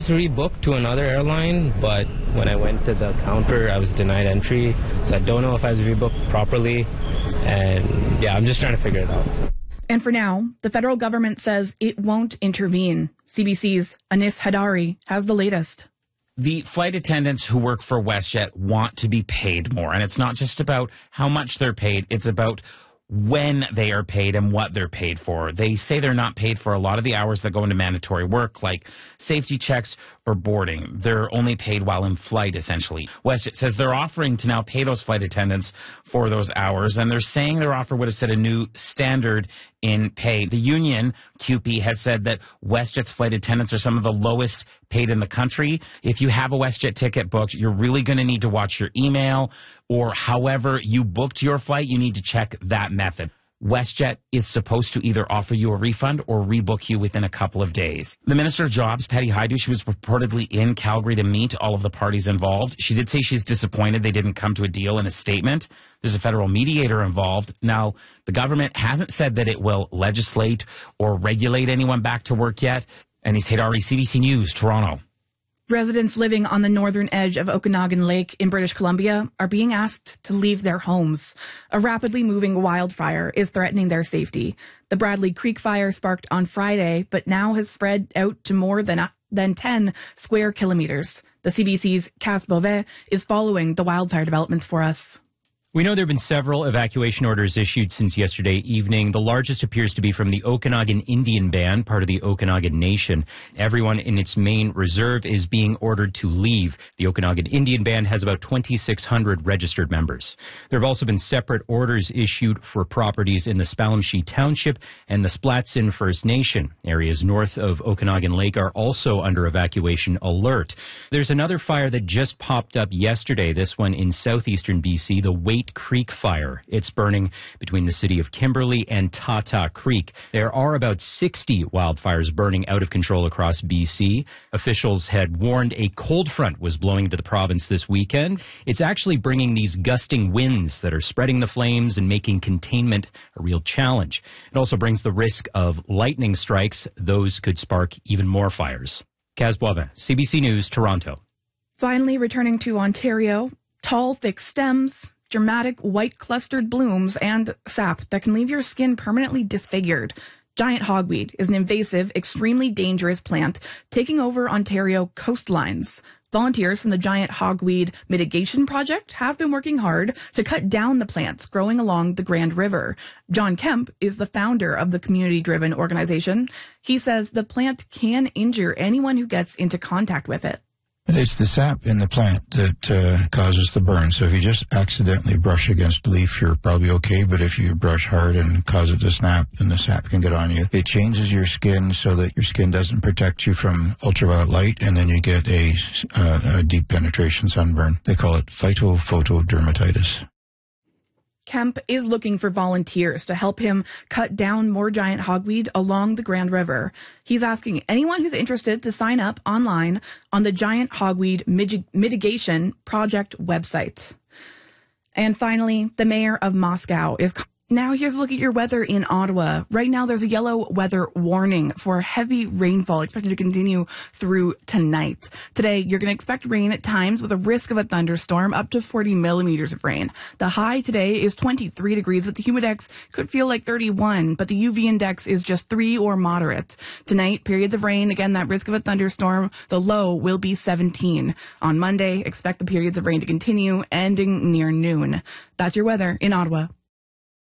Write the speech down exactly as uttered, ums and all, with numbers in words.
Rebooked to another airline, but when I went to the counter, I was denied entry. So I don't know if I was rebooked properly. And yeah, I'm just trying to figure it out. And for now, the federal government says it won't intervene. C B C's Anis Hadari has the latest. The flight attendants who work for WestJet want to be paid more. And it's not just about how much they're paid. It's about when they are paid and what they're paid for. They say they're not paid for a lot of the hours that go into mandatory work, like safety checks or boarding. They're only paid while in flight, essentially. WestJet says they're offering to now pay those flight attendants for those hours, and they're saying their offer would have set a new standard in pay. The union, C U P E, has said that WestJet's flight attendants are some of the lowest paid in the country. If you have a WestJet ticket booked, you're really going to need to watch your email, or however you booked your flight, you need to check that method. WestJet is supposed to either offer you a refund or rebook you within a couple of days. The Minister of Jobs, Patty Hajdu, she was reportedly in Calgary to meet all of the parties involved. She did say she's disappointed they didn't come to a deal in a statement. There's a federal mediator involved. Now, the government hasn't said that it will legislate or regulate anyone back to work yet. Anis Hadari, C B C News, Toronto. Residents living on the northern edge of Okanagan Lake in British Columbia are being asked to leave their homes. A rapidly moving wildfire is threatening their safety. The Bradley Creek fire sparked on Friday, but now has spread out to more than, than ten square kilometers. The C B C's Cass Beauvais is following the wildfire developments for us. We know there have been several evacuation orders issued since yesterday evening. The largest appears to be from the Okanagan Indian Band, part of the Okanagan Nation. Everyone in its main reserve is being ordered to leave. The Okanagan Indian Band has about twenty-six hundred registered members. There have also been separate orders issued for properties in the Spalmshee Township and the Splatsin First Nation. Areas north of Okanagan Lake are also under evacuation alert. There's another fire that just popped up yesterday, this one in southeastern B C, the Wait Creek fire. It's burning between the city of Kimberley and Tata Creek. There are about sixty wildfires burning out of control across B C. Officials had warned a cold front was blowing into the province this weekend. It's actually bringing these gusting winds that are spreading the flames and making containment a real challenge. It also brings the risk of lightning strikes. Those could spark even more fires. Cass Beauvais, C B C News, Toronto. Finally, returning to Ontario, tall, thick stems, dramatic white clustered blooms, and sap that can leave your skin permanently disfigured. Giant hogweed is an invasive, extremely dangerous plant taking over Ontario coastlines. Volunteers from the Giant Hogweed Mitigation Project have been working hard to cut down the plants growing along the Grand River. John Kemp is the founder of the community-driven organization. He says the plant can injure anyone who gets into contact with it. It's the sap in the plant that uh, causes the burn. So if you just accidentally brush against a leaf, you're probably okay. But if you brush hard and cause it to snap, then the sap can get on you. It changes your skin so that your skin doesn't protect you from ultraviolet light, and then you get a, uh, a deep penetration sunburn. They call it phytophotodermatitis. Kemp is looking for volunteers to help him cut down more giant hogweed along the Grand River. He's asking anyone who's interested to sign up online on the Giant Hogweed Mitigation Project website. And finally, the mayor of Moscow is... Now here's a look at your weather in Ottawa. Right now there's a yellow weather warning for heavy rainfall expected to continue through tonight. Today you're going to expect rain at times with a risk of a thunderstorm up to forty millimeters of rain. The high today is twenty-three degrees, but the humidex could feel like thirty-one, but the U V index is just three or moderate. Tonight, periods of rain, again that risk of a thunderstorm, the low will be seventeen. On Monday, expect the periods of rain to continue, ending near noon. That's your weather in Ottawa.